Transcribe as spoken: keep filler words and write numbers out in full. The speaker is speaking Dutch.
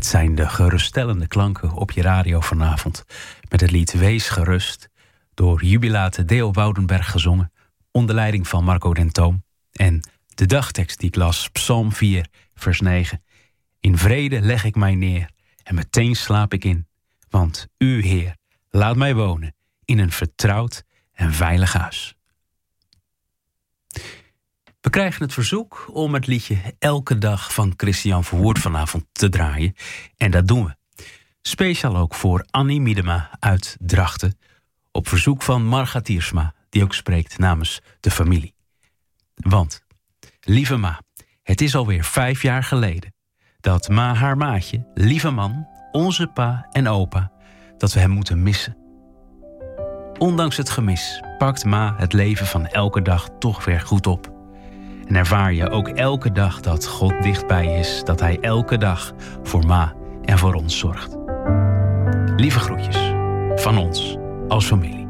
Het zijn de geruststellende klanken op je radio vanavond. Met het lied Wees gerust, door jubilate Deo Woudenberg gezongen, onder leiding van Marco Dentoom. En de dagtekst die ik las, Psalm vier, vers negen. In vrede leg ik mij neer en meteen slaap ik in. Want u, Heer, laat mij wonen in een vertrouwd en veilig huis. We krijgen het verzoek om het liedje Elke Dag van Christian Verwoerd vanavond te draaien. En dat doen we. Speciaal ook voor Annie Miedema uit Drachten. Op verzoek van Marga Tiersma, die ook spreekt namens de familie. Want, lieve ma, het is alweer vijf jaar geleden dat ma haar maatje, lieve man, onze pa en opa, dat we hem moeten missen. Ondanks het gemis pakt ma het leven van elke dag toch weer goed op. En ervaar je ook elke dag dat God dichtbij is, dat hij elke dag voor ma en voor ons zorgt. Lieve groetjes van ons als familie.